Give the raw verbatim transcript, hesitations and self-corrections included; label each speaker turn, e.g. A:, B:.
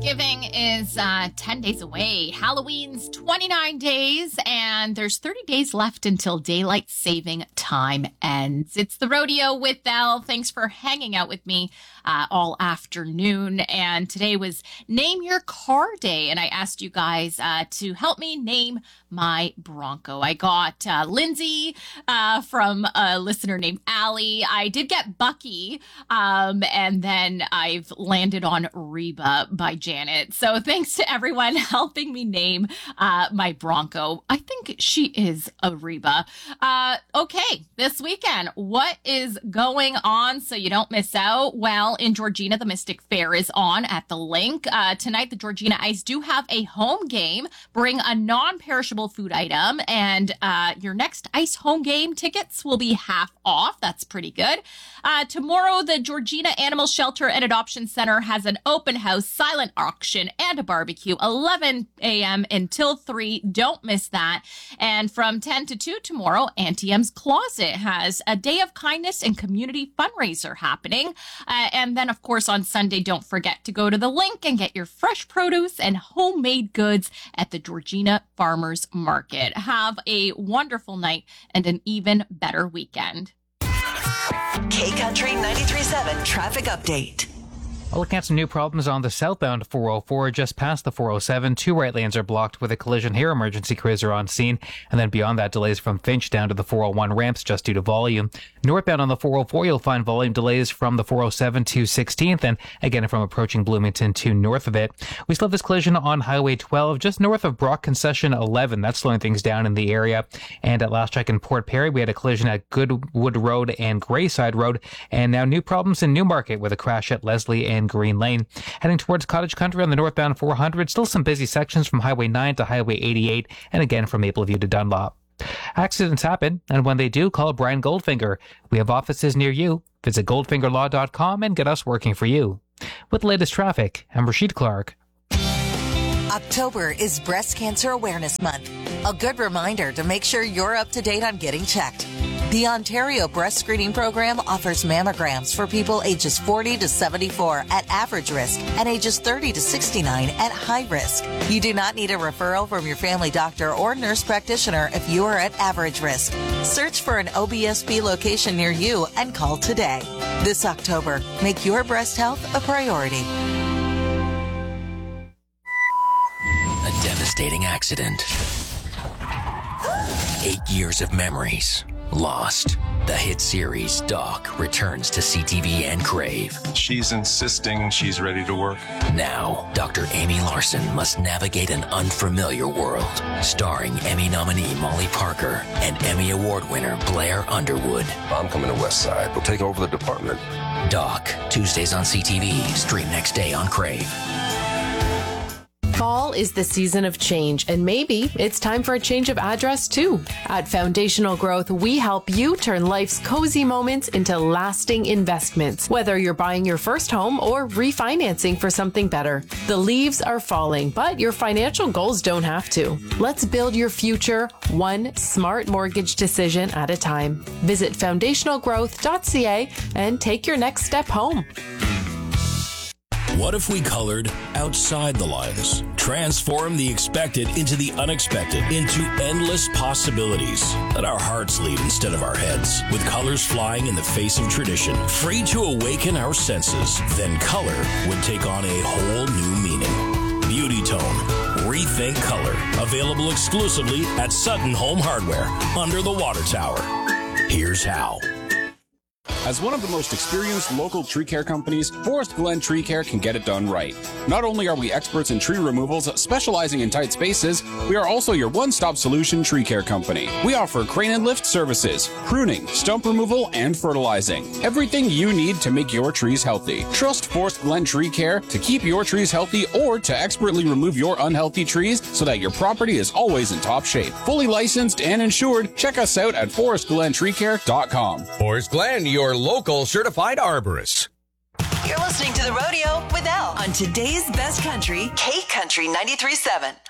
A: Thanksgiving is uh, ten days away. Halloween's twenty-nine days, and there's thirty days left until daylight saving time ends. It's the Rodeo with Elle. Thanks for hanging out with me uh, all afternoon. And today was Name Your Car Day, and I asked you guys uh, to help me name my Bronco. I got uh, Lindsay uh, from a listener named Allie. I did get Bucky, um, and then I've landed on Reba by Janet. So thanks to everyone helping me name uh, my Bronco. I think she is a Reba. Uh, okay, this weekend, what is going on so you don't miss out? Well, in Georgina, the Mystic Fair is on at the Link. Uh, tonight, the Georgina Ice do have a home game. Bring a non-perishable food item, and uh, your next Ice home game tickets will be half off. That's pretty good. Uh, tomorrow, the Georgina Animal Shelter and Adoption Center has an open house, silent auction, and a barbecue, eleven a.m. until three. Don't miss that. And from ten to two tomorrow, Auntie M's Closet has a day of kindness and community fundraiser happening. Uh, and then, of course, on Sunday, don't forget to go to the Link and get your fresh produce and homemade goods at the Georgina Farmers Market. Have a wonderful night and an even better weekend.
B: K-Country ninety-three point seven traffic update.
C: Looking at some new problems on the southbound four oh four, just past the four oh seven. Two right lanes are blocked with a collision here. Emergency crews are on scene. And then beyond that, delays from Finch down to the four oh one ramps just due to volume. Northbound on the four oh four, you'll find volume delays from the four oh seven to sixteenth, and again from approaching Bloomington to north of it. We still have this collision on Highway twelve, just north of Brock Concession eleven. That's slowing things down in the area. And at last check in Port Perry, we had a collision at Goodwood Road and Grayside Road. And now new problems in Newmarket with a crash at Leslie and Green Lane. Heading towards Cottage Country on the northbound four hundred, still some busy sections from Highway nine to Highway eighty-eight, and again from Mapleview to Dunlop. Accidents happen, and when they do, call Brian Goldfinger. We have offices near you. Visit goldfinger law dot com and get us working for you. With the latest traffic, I'm Rashid Clark.
B: October is Breast Cancer Awareness Month. A good reminder to make sure you're up to date on getting checked. The Ontario Breast Screening Program offers mammograms for people ages forty to seventy-four at average risk and ages thirty to sixty-nine at high risk. You do not need a referral from your family doctor or nurse practitioner if you are at average risk. Search for an O B S P location near you and call today. This October, make your breast health a priority.
D: A devastating accident. Eight years of memories lost. The hit series Doc returns to C T V and Crave.
E: She's insisting she's ready to work.
D: Now, Doctor Amy Larson must navigate an unfamiliar world. Starring Emmy nominee Molly Parker and Emmy Award winner Blair Underwood.
E: I'm coming to West Side. We'll take over the department.
D: Doc, Tuesdays on C T V. Stream next day on Crave.
F: Fall is the season of change, and maybe it's time for a change of address too. At Foundational Growth, we help you turn life's cozy moments into lasting investments, whether you're buying your first home or refinancing for something better. The leaves are falling, but your financial goals don't have to. Let's build your future one smart mortgage decision at a time. Visit foundational growth dot c a and take your next step home.
G: What if we colored outside the lines? Transform the expected into the unexpected, into endless possibilities. Let our hearts lead instead of our heads, with colors flying in the face of tradition. Free to awaken our senses, then color would take on a whole new meaning. Beauty Tone. Rethink Color. Available exclusively at Sutton Home Hardware, under the water tower. Here's how.
H: As one of the most experienced local tree care companies, Forest Glen Tree Care can get it done right. Not only are we experts in tree removals specializing in tight spaces, we are also your one-stop solution tree care company. We offer crane and lift services, pruning, stump removal, and fertilizing. Everything you need to make your trees healthy. Trust Forest Glen Tree Care to keep your trees healthy or to expertly remove your unhealthy trees so that your property is always in top shape. Fully licensed and insured, check us out at forest glen tree care dot com.
I: Forest Glen, your local certified arborist.
B: You're listening to The Rodeo with Elle on today's best country, K-Country ninety-three point seven.